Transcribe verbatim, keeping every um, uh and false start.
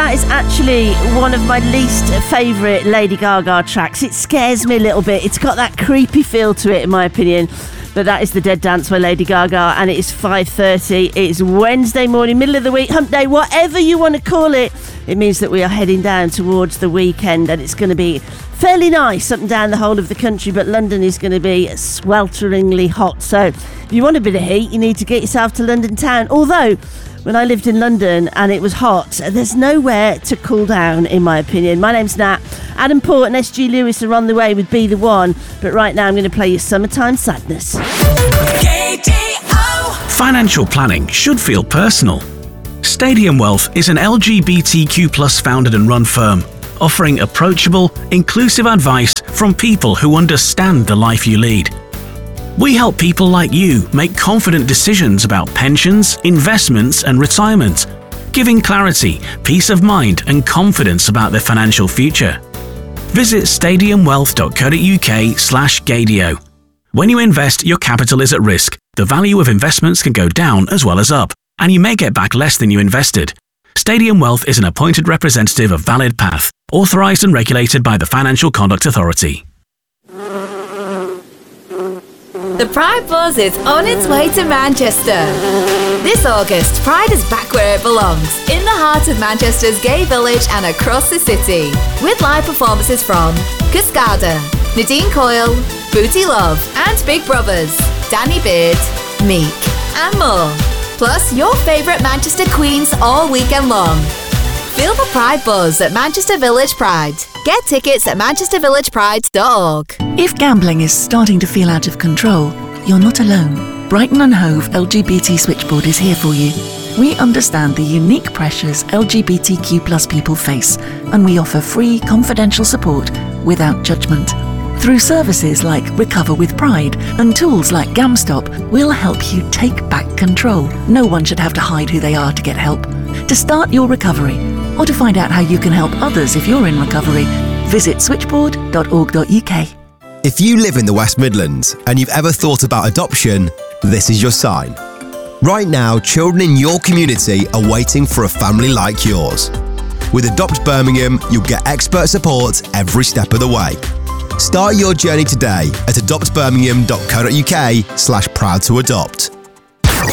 that is actually one of my least favourite Lady Gaga tracks. It scares me a little bit. It's got that creepy feel to it, in my opinion. But that is The Dead Dance by Lady Gaga, and it is five thirty. It's Wednesday morning, middle of the week, hump day, whatever you want to call it. It means that we are heading down towards the weekend, and it's going to be fairly nice up and down the whole of the country, but London is going to be swelteringly hot. So if you want a bit of heat, you need to get yourself to London town. Although, when I lived in London and it was hot, there's nowhere to cool down, in my opinion. My name's Nat. Adam Port and S G Lewis are on the way with Be The One, but right now I'm going to play you Summertime Sadness. K D O. Financial planning should feel personal. Stadium Wealth is an L G B T Q plus founded and run firm, offering approachable, inclusive advice from people who understand the life you lead. We help people like you make confident decisions about pensions, investments and retirement, giving clarity, peace of mind and confidence about their financial future. Visit stadiumwealth.co.uk slash Gadio. When you invest, your capital is at risk. The value of investments can go down as well as up, and you may get back less than you invested. Stadium Wealth is an appointed representative of Valid Path, authorised and regulated by the Financial Conduct Authority. The Pride Buzz is on its way to Manchester. This August, Pride is back where it belongs, in the heart of Manchester's gay village and across the city. With live performances from Cascada, Nadine Coyle, Booty Love and Big Brothers, Danny Beard, Meek and more. Plus your favourite Manchester queens all weekend long. Feel the Pride Buzz at Manchester Village Pride. Get tickets at manchester village pride dot org. If gambling is starting to feel out of control, you're not alone. Brighton and Hove L G B T Switchboard is here for you. We understand the unique pressures L G B T Q plus people face, and we offer free, confidential support without judgment. Through services like Recover with Pride and tools like GamStop, we'll help you take back control. No one should have to hide who they are to get help. To start your recovery, or to find out how you can help others if you're in recovery, visit switchboard dot org dot U K. If you live in the West Midlands and you've ever thought about adoption, this is your sign. Right now, children in your community are waiting for a family like yours. With Adopt Birmingham, you'll get expert support every step of the way. Start your journey today at adopt birmingham dot co dot U K slash proud to adopt.